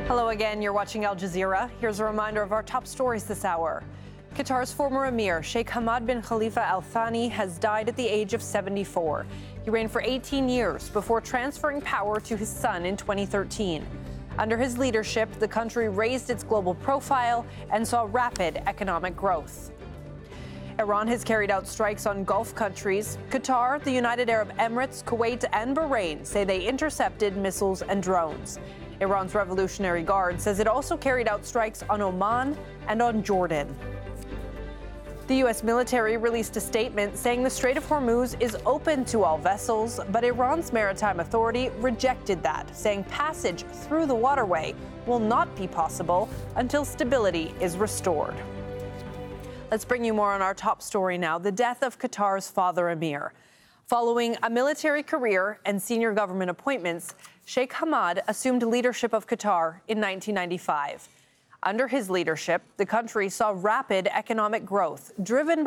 Hello again, you're watching Al Jazeera. Here's a reminder of our top stories this hour. Qatar's former emir, Sheikh Hamad bin Khalifa Al Thani, has died at the age of 74. He reigned for 18 years before transferring power to his son in 2013. Under his leadership, the country raised its global profile and saw rapid economic growth. Iran has carried out strikes on Gulf countries. Qatar, the United Arab Emirates, Kuwait, and Bahrain say they intercepted missiles and drones. Iran's Revolutionary Guard says it also carried out strikes on Oman and on Jordan. The U.S. military released a statement saying the Strait of Hormuz is open to all vessels, but Iran's maritime authority rejected that, saying passage through the waterway will not be possible until stability is restored. Let's bring you more on our top story now, the death of Qatar's father emir. Following a military career and senior government appointments, Sheikh Hamad assumed leadership of Qatar in 1995. Under his leadership, the country saw rapid economic growth driven